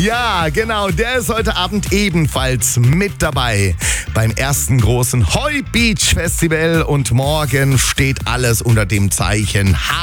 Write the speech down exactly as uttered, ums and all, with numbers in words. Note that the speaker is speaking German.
Ja, genau, der ist heute Abend ebenfalls mit dabei beim ersten großen Hoi Beach Festival und morgen steht alles unter dem Zeichen